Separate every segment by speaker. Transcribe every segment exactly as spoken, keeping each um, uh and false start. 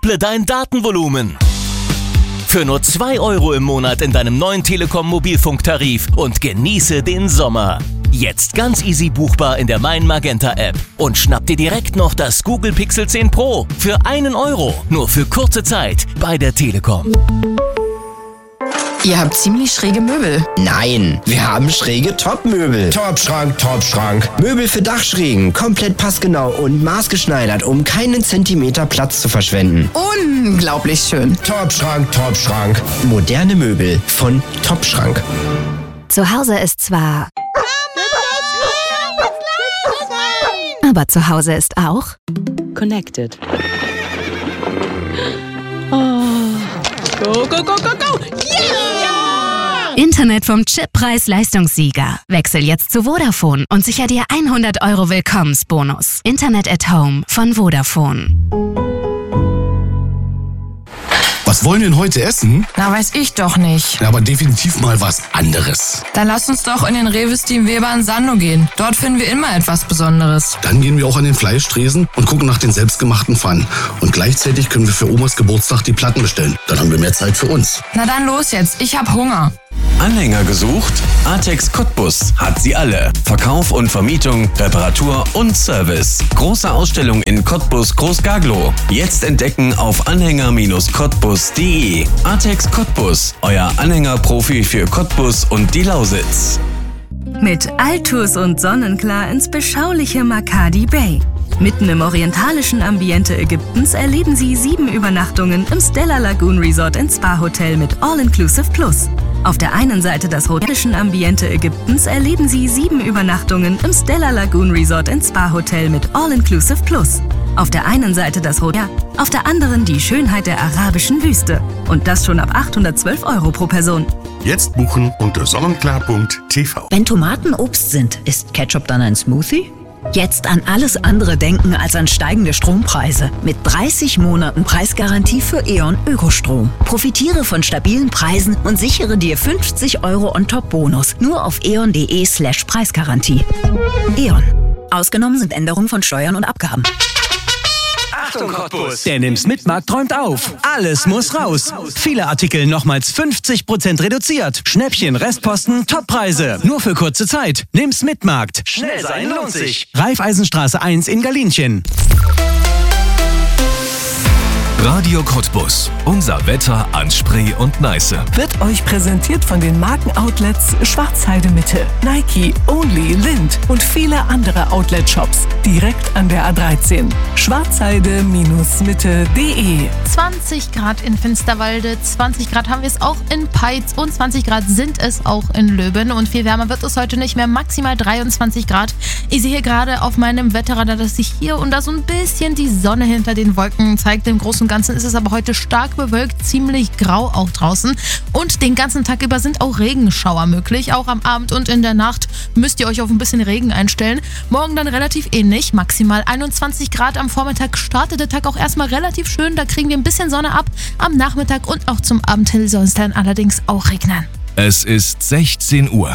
Speaker 1: Verdoppele dein Datenvolumen. Für nur zwei Euro im Monat in deinem neuen Telekom-Mobilfunktarif und genieße den Sommer. Jetzt ganz easy buchbar in der Mein Magenta App. Und schnapp dir direkt noch das Google Pixel zehn Pro für einen Euro. Nur für kurze Zeit bei der Telekom.
Speaker 2: Ihr habt ziemlich schräge Möbel.
Speaker 3: Nein, wir haben schräge Top-Möbel. Top-Schrank, Top-Schrank. Möbel für Dachschrägen, komplett passgenau und maßgeschneidert, um keinen Zentimeter Platz zu verschwenden.
Speaker 2: Unglaublich schön.
Speaker 3: Top-Schrank, Top-Schrank. Moderne Möbel von Top-Schrank.
Speaker 4: Zu Hause ist zwar... Aber zu Hause ist auch...
Speaker 5: Connected. Oh. Go, go, go, go, go! Yeah!
Speaker 4: Internet vom Chip Preis-Leistungssieger. Wechsel jetzt zu Vodafone und sicher dir hundert Euro Willkommensbonus. Internet at Home von Vodafone.
Speaker 6: Was wollen wir denn heute essen?
Speaker 2: Na, weiß ich doch nicht.
Speaker 6: Ja, aber definitiv mal was anderes.
Speaker 2: Dann lass uns doch in den Rewe Steam Weber in Sando gehen. Dort finden wir immer etwas Besonderes.
Speaker 6: Dann gehen wir auch an den Fleischtresen und gucken nach den selbstgemachten Pfannen. Und gleichzeitig können wir für Omas Geburtstag die Platten bestellen. Dann haben wir mehr Zeit für uns.
Speaker 2: Na dann los jetzt, ich hab Hunger.
Speaker 7: Anhänger gesucht? Artex Cottbus hat sie alle. Verkauf und Vermietung, Reparatur und Service. Große Ausstellung in Cottbus Groß-Gaglow. Jetzt entdecken auf anhänger Cottbus punkt de. Artex Cottbus, euer Anhängerprofi für Cottbus und die Lausitz.
Speaker 8: Mit Altus und Sonnenklar ins beschauliche Makadi Bay. Mitten im orientalischen Ambiente Ägyptens erleben Sie sieben Übernachtungen im Stella Lagoon Resort and Spa Hotel mit All-Inclusive Plus. Auf der einen Seite des orientalischen Ambiente Ägyptens erleben Sie sieben Übernachtungen im Stella Lagoon Resort and Spa Hotel mit All-Inclusive Plus. Auf der einen Seite das Hotel, auf der anderen die Schönheit der arabischen Wüste. Und das schon ab achthundertzwölf Euro pro Person.
Speaker 9: Jetzt buchen unter sonnenklar punkt t v.
Speaker 10: Wenn Tomaten Obst sind, ist Ketchup dann ein Smoothie? Jetzt an alles andere denken als an steigende Strompreise. Mit dreißig Monaten Preisgarantie für E.ON Ökostrom. Profitiere von stabilen Preisen und sichere dir fünfzig Euro On-Top-Bonus. Nur auf eon.de slash Preisgarantie. E.ON. Ausgenommen sind Änderungen von Steuern und Abgaben.
Speaker 11: Achtung Cottbus! Der Nimm's-Mit-Markt träumt auf. Alles muss raus. Viele Artikel nochmals fünfzig Prozent reduziert. Schnäppchen, Restposten, Toppreise. Nur für kurze Zeit. Nimm's-Mit-Markt. Schnell sein lohnt sich. Raiffeisenstraße eins in Galinchen.
Speaker 1: Radio Cottbus. Unser Wetter an Spree und Neiße.
Speaker 12: Wird euch präsentiert von den Markenoutlets Schwarzheide Mitte, Nike, Only, Lind und viele andere Outlet-Shops. Direkt an der A dreizehn. schwarzheide Mitte punkt de.
Speaker 13: zwanzig Grad in Finsterwalde, zwanzig Grad haben wir es auch in Peitz und zwanzig Grad sind es auch in Löben. Und viel wärmer wird es heute nicht mehr, maximal dreiundzwanzig Grad. Ich sehe hier gerade auf meinem Wetterradar, dass sich hier und da so ein bisschen die Sonne hinter den Wolken zeigt. Im Großen und Ganzen ist es aber heute stark bewölkt, ziemlich grau auch draußen. Und den ganzen Tag über sind auch Regenschauer möglich. Auch am Abend und in der Nacht müsst ihr euch auf ein bisschen Regen einstellen. Morgen dann relativ ähnlich, maximal einundzwanzig Grad. Am Vormittag startet der Tag auch erstmal relativ schön. Da kriegen wir ein bisschen Sonne ab. Am Nachmittag und auch zum Abend hin soll es dann allerdings auch regnen.
Speaker 1: Es ist sechzehn Uhr.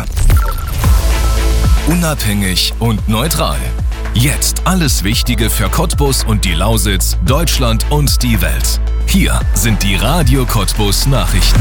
Speaker 1: Unabhängig und neutral. Jetzt alles Wichtige für Cottbus und die Lausitz, Deutschland und die Welt. Hier sind die Radio Cottbus Nachrichten.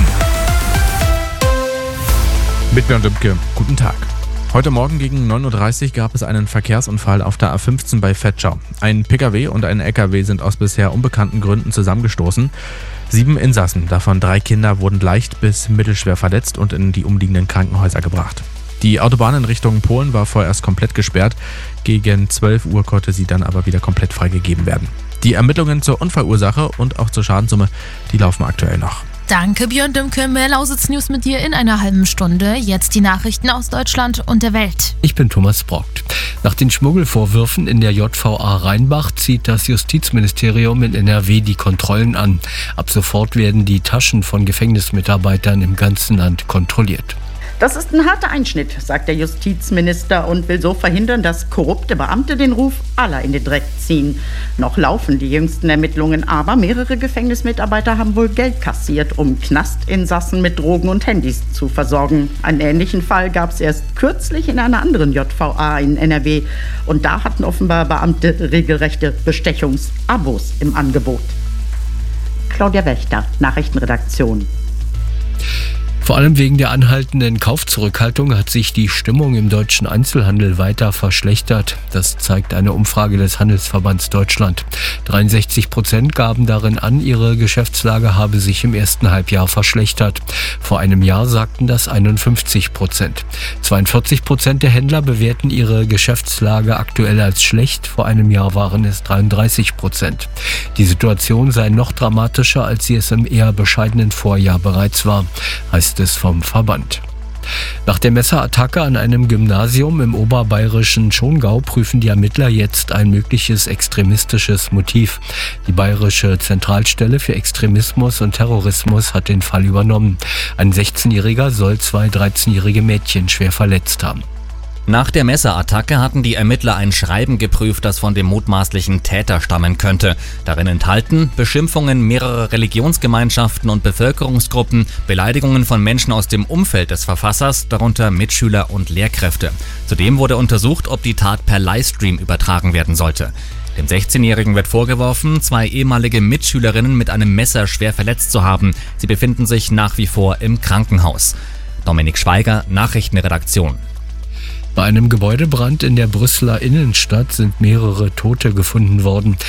Speaker 14: Mit Björn Dümke, guten Tag. Heute Morgen gegen neun Uhr dreißig gab es einen Verkehrsunfall auf der A fünfzehn bei Vetschau. Ein Pkw und ein Lkw sind aus bisher unbekannten Gründen zusammengestoßen. Sieben Insassen, davon drei Kinder, wurden leicht bis mittelschwer verletzt und in die umliegenden Krankenhäuser gebracht. Die Autobahn in Richtung Polen war vorerst komplett gesperrt. Gegen zwölf Uhr konnte sie dann aber wieder komplett freigegeben werden. Die Ermittlungen zur Unfallursache und auch zur Schadenssumme, die laufen aktuell noch.
Speaker 13: Danke Björn Dümke, mehr Lausitz News mit dir in einer halben Stunde. Jetzt die Nachrichten aus Deutschland und der Welt.
Speaker 15: Ich bin Thomas Brockt. Nach den Schmuggelvorwürfen in der J V A Rheinbach zieht das Justizministerium in N R W die Kontrollen an. Ab sofort werden die Taschen von Gefängnismitarbeitern im ganzen Land kontrolliert.
Speaker 16: Das ist ein harter Einschnitt, sagt der Justizminister und will so verhindern, dass korrupte Beamte den Ruf aller in den Dreck ziehen. Noch laufen die jüngsten Ermittlungen, aber mehrere Gefängnismitarbeiter haben wohl Geld kassiert, um Knastinsassen mit Drogen und Handys zu versorgen. Einen ähnlichen Fall gab es erst kürzlich in einer anderen J V A in N R W. Und da hatten offenbar Beamte regelrechte Bestechungsabos im Angebot. Claudia Wächter, Nachrichtenredaktion.
Speaker 15: Vor allem wegen der anhaltenden Kaufzurückhaltung hat sich die Stimmung im deutschen Einzelhandel weiter verschlechtert. Das zeigt eine Umfrage des Handelsverbands Deutschland. dreiundsechzig Prozent gaben darin an, ihre Geschäftslage habe sich im ersten Halbjahr verschlechtert. Vor einem Jahr sagten das einundfünfzig Prozent. zweiundvierzig Prozent der Händler bewerten ihre Geschäftslage aktuell als schlecht. Vor einem Jahr waren es dreiunddreißig Prozent. Die Situation sei noch dramatischer, als sie es im eher bescheidenen Vorjahr bereits war, heißt es vom Verband. Nach der Messerattacke an einem Gymnasium im oberbayerischen Schongau prüfen die Ermittler jetzt ein mögliches extremistisches Motiv. Die Bayerische Zentralstelle für Extremismus und Terrorismus hat den Fall übernommen. Ein sechzehnjähriger soll zwei dreizehnjährige Mädchen schwer verletzt haben.
Speaker 17: Nach der Messerattacke hatten die Ermittler ein Schreiben geprüft, das von dem mutmaßlichen Täter stammen könnte. Darin enthalten Beschimpfungen mehrerer Religionsgemeinschaften und Bevölkerungsgruppen, Beleidigungen von Menschen aus dem Umfeld des Verfassers, darunter Mitschüler und Lehrkräfte. Zudem wurde untersucht, ob die Tat per Livestream übertragen werden sollte. Dem sechzehnjährigen wird vorgeworfen, zwei ehemalige Mitschülerinnen mit einem Messer schwer verletzt zu haben. Sie befinden sich nach wie vor im Krankenhaus. Dominik Schweiger, Nachrichtenredaktion.
Speaker 15: Bei einem Gebäudebrand in der Brüsseler Innenstadt sind mehrere Tote gefunden worden.